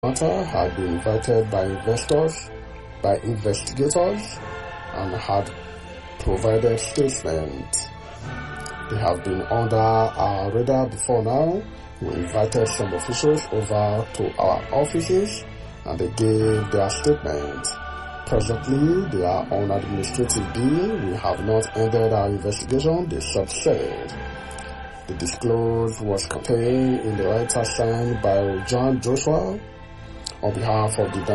matter had been invited by investigators, and had provided statements. They have been under our radar before now. We invited some officials over to our offices, and they gave their statements. Presently, they are on administrative bill. We have not ended our investigation, they said. The disclosure was contained in the letter signed by John Joshua on behalf of the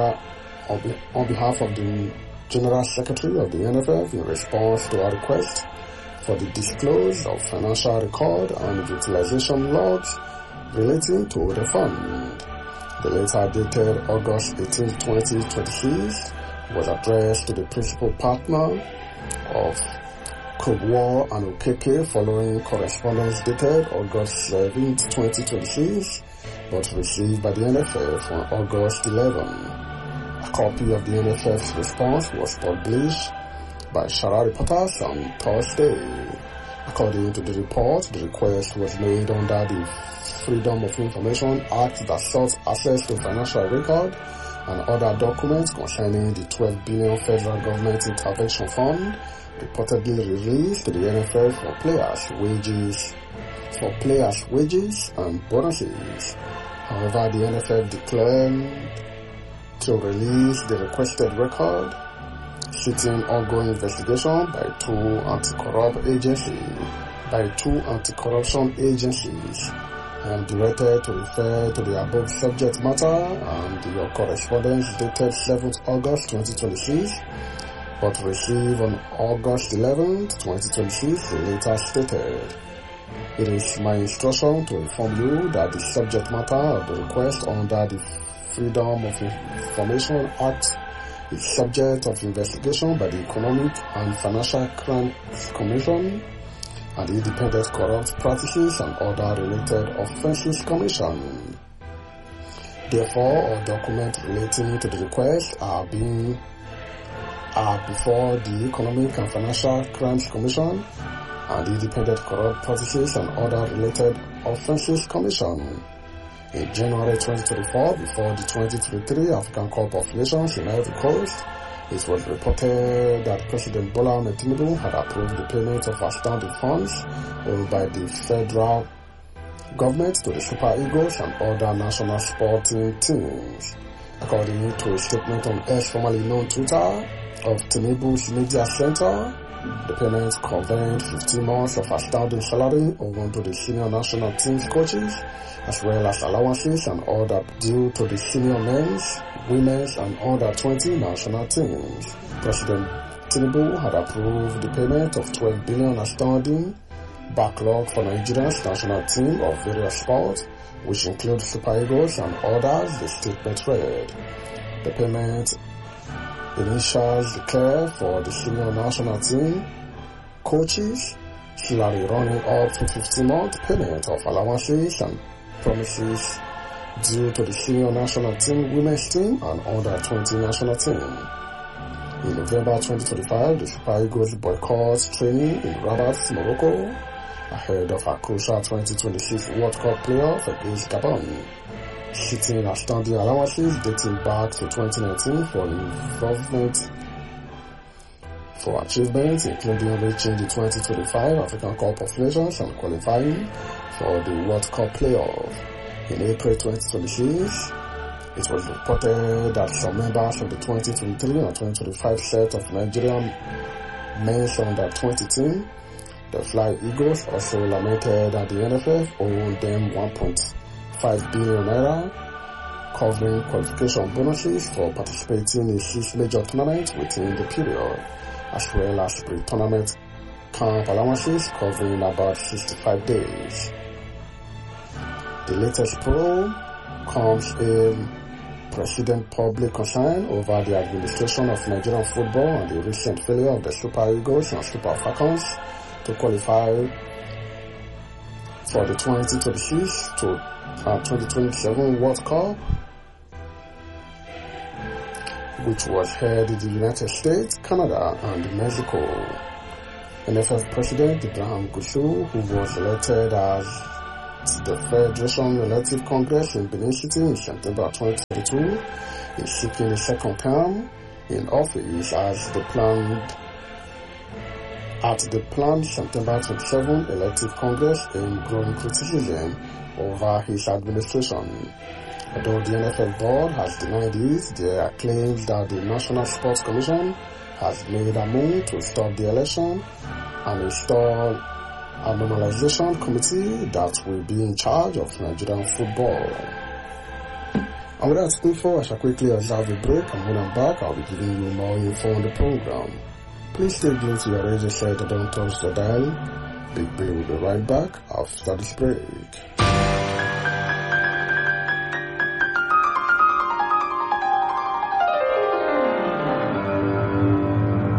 General Secretary of the NFF in response to a request for the disclosure of financial record and utilization logs relating to the fund. The letter dated August 18, 2026 was addressed to the principal partner of Kubwa and Okeke following correspondence dated August 7, 2026, but received by the NFF on August 11. A copy of the NFF's response was published by Shara Reporters on Thursday. According to the report, the request was made under the Freedom of Information Act that sought access to financial record and other documents concerning the 12 billion federal government intervention fund reportedly released to the NFF for players' wages and bonuses. However, the NFF declined to release the requested record, citing ongoing investigation by two anti-corruption agencies. I am directed to refer to the above subject matter and your correspondence dated 7th August 2026, but received on August 11th, 2026, the later stated. It is my instruction to inform you that the subject matter of the request under the Freedom of Information Act is subject of investigation by the Economic and Financial Crimes Commission and the Independent Corrupt Practices and Other Related Offences Commission. Therefore, all documents relating to the request are before the Economic and Financial Crimes Commission and the Independent Corrupt Practices and Other Related Offences Commission. In January 2024, before the 2023 African Cup of Nations in Ivory Coast, it was reported that President Bola Ahmed Tinubu had approved the payment of outstanding funds owed by the federal government to the Super Eagles and other national sporting teams. According to a statement on X, formerly known Twitter, of Tinubu's media center, the payment covered 15 months of outstanding salary owing to the senior national team's coaches, as well as allowances and other due to the senior men's, women's, and under 20 national teams. President Tinubu had approved the payment of 12 billion outstanding backlog for Nigeria's national team of various sports, which include Super Eagles and others, the statement read. The payment initials declared for the senior national team coaches salary running up to 15-month payment of allowances and promises due to the senior national team women's team and under 20 national team. In November 2025, the Super Eagles boycott training in Rabat, Morocco, ahead of a crucial 2026 World Cup playoff against Gabon, citing outstanding allowances dating back to 2019 for achievements including reaching the 2025 African Cup of Nations and qualifying for the World Cup playoff. In April 2026, it was reported that some members of the 2023 and 2025 set of Nigerian men's under 20 team, the Fly Eagles, also lamented that the NFF owed them 1.5 billion naira, covering qualification bonuses for participating in 6 major tournaments within the period, as well as pre-tournament camp allowances covering about 65 days. The latest probe comes in President public concern over the administration of Nigerian football and the recent failure of the Super Eagles and Super Falcons to qualify for the 2026 to 2027 World Cup, which was held in the United States, Canada, and Mexico. NFF President Ibrahim Gusau, who was elected as the Federation Elective Congress in Benin City in September 2022 is seeking a second term in office at the planned September 27 elective Congress in growing criticism over his administration. Although the NFF board has denied this, there are claims that the National Sports Commission has made a move to stop the election and install a normalization committee that will be in charge of Nigerian football. And with that info, I shall quickly observe a break, and when I'm back, I'll be giving you more info on the program. Please stay glued to your radio set and don't touch the dial. Big Bill will be right back after this break.